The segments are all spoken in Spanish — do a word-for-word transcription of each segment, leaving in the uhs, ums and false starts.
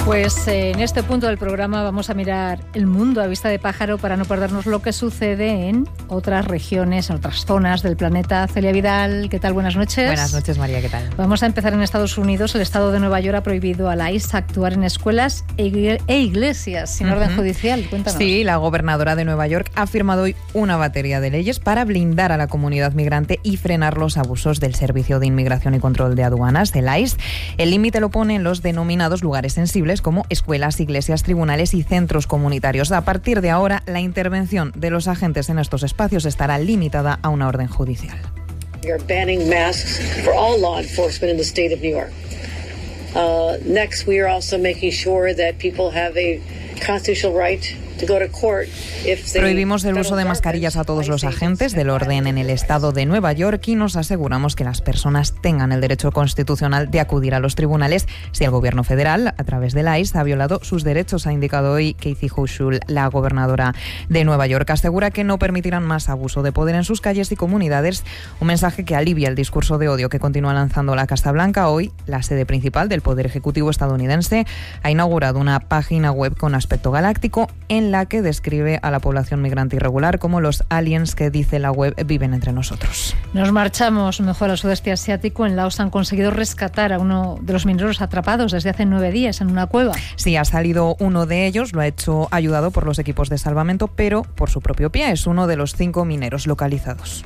Pues eh, en este punto del programa vamos a mirar el mundo a vista de pájaro para no perdernos lo que sucede en otras regiones, en otras zonas del planeta. Celia Vidal, ¿qué tal? Buenas noches. Buenas noches, María, ¿qué tal? Vamos a empezar en Estados Unidos. El estado de Nueva York ha prohibido a la I C E actuar en escuelas e iglesias sin uh-huh. orden judicial. Cuéntanos. Sí, la gobernadora de Nueva York ha firmado hoy una batería de leyes para blindar a la comunidad migrante y frenar los abusos del Servicio de Inmigración y Control de Aduanas, del I C E. El límite lo pone en los denominados lugares sensibles como escuelas, iglesias, tribunales y centros comunitarios. A partir de ahora, la intervención de los agentes en estos espacios estará limitada a una orden judicial. We are banning masks for all law enforcement in the state of New York. Uh, next, we are also making sure that people have a constitutional right. Prohibimos el uso de mascarillas a todos los agentes del orden en el estado de Nueva York y nos aseguramos que las personas tengan el derecho constitucional de acudir a los tribunales si el gobierno federal, a través del I C E, ha violado sus derechos, ha indicado hoy Kathy Hochul, la gobernadora de Nueva York. Asegura que no permitirán más abuso de poder en sus calles y comunidades, un mensaje que alivia el discurso de odio que continúa lanzando la Casa Blanca. Hoy, la sede principal del Poder Ejecutivo estadounidense ha inaugurado una página web con aspecto galáctico en la que describe a la población migrante irregular como los aliens que, dice la web, viven entre nosotros. Nos marchamos mejor al sudeste asiático. En Laos han conseguido rescatar a uno de los mineros atrapados desde hace nueve días en una cueva. Sí, ha salido uno de ellos, lo ha hecho ayudado por los equipos de salvamento, pero por su propio pie. Es uno de los cinco mineros localizados.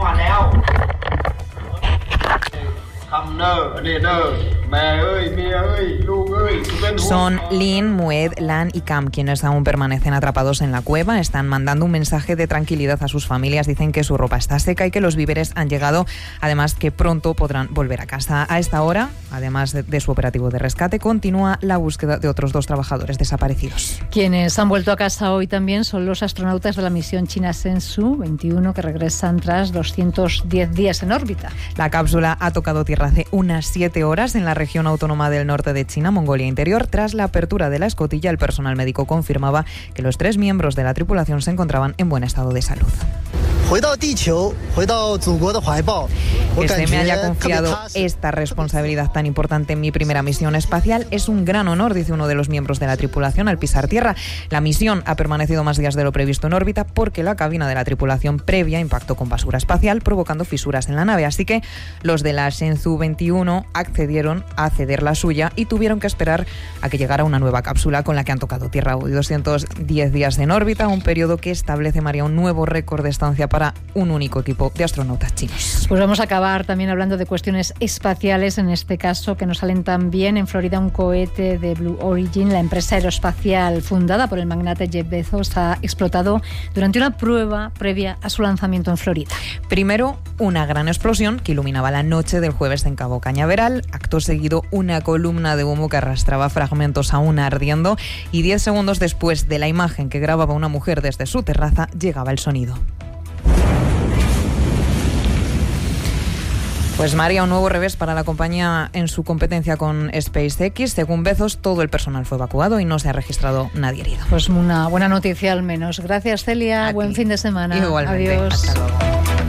Son Lin, Mued, Lan y Cam quienes aún permanecen atrapados en la cueva. Están mandando un mensaje de tranquilidad a sus familias. Dicen que su ropa está seca y que los víveres han llegado. Además, que pronto podrán volver a casa. A esta hora, además de, de su operativo de rescate, continúa la búsqueda de otros dos trabajadores desaparecidos. Quienes han vuelto a casa hoy también son los astronautas de la misión china Shenzhou veintiuno, que regresan tras doscientos diez días en órbita. La cápsula ha tocado tierra hace unas siete horas en la región autónoma del norte de China, Mongolia Interior. Tras la apertura de la escotilla, el personal médico confirmaba que los tres miembros de la tripulación se encontraban en buen estado de salud. Que se me haya confiado esta responsabilidad tan importante en mi primera misión espacial es un gran honor, dice uno de los miembros de la tripulación al pisar tierra. La misión ha permanecido más días de lo previsto en órbita porque la cabina de la tripulación previa impactó con basura espacial, provocando fisuras en la nave. Así que los de la Shenzhou veintiuno accedieron a ceder la suya y tuvieron que esperar a que llegara una nueva cápsula con la que han tocado tierra hoy. doscientos diez días en órbita, un periodo que establece, María, un nuevo récord de estancia para un único equipo de astronautas chinos. Pues vamos a acabar también hablando de cuestiones espaciales, en este caso que nos salen también. En Florida, un cohete de Blue Origin, la empresa aeroespacial fundada por el magnate Jeff Bezos, ha explotado durante una prueba previa a su lanzamiento en Florida. Primero, una gran explosión que iluminaba la noche del jueves en Cabo Cañaveral. Acto seguido, una columna de humo que arrastraba fragmentos aún ardiendo. Y diez segundos después de la imagen que grababa una mujer desde su terraza, llegaba el sonido. Pues María, un nuevo revés para la compañía en su competencia con SpaceX. Según Bezos, todo el personal fue evacuado y no se ha registrado nadie herido. Pues una buena noticia al menos. Gracias, Celia. A Buen ti. fin de semana. Igualmente. Adiós. Hasta luego.